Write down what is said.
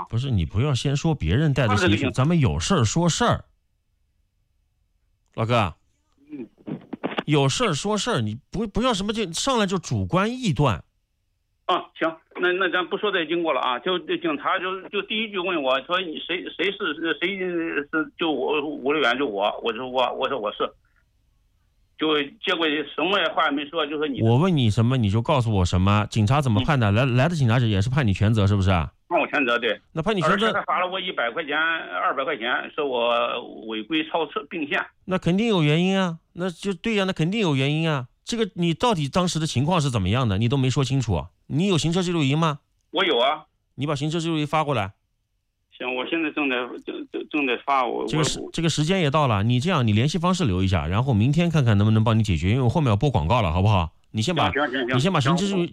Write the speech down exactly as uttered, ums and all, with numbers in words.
不是，你不要先说别人带的媳妇，咱们有事儿说事儿。老哥， 嗯， 有事儿说事儿，你不不要什么就上来就主观臆断。 啊，行，那那咱不说这经过了啊，就就警察就就第一句问我说你谁谁是谁是就我吴立远就我，我说我我说我是，就结果什么话也没说，就说你。 我问你什么你就告诉我什么，警察怎么判的？来来的警察也是判你全责，是不是啊？ 判我全责，对。 那判你全责， 他罚了我一百块钱、二百块钱，说我违规超车并线。 那肯定有原因啊，那就对呀、啊，那肯定有原因啊。这个你到底当时的情况是怎么样的？你都没说清楚啊。你有行车记录仪吗？ 我有啊。 你把行车记录仪发过来。 行，我现在正在正正正在发我。 这个时这个时间也到了，你这样你联系方式留一下，然后明天看看能不能帮你解决，因为我后面要播广告了，好不好？你先把你先把行车记录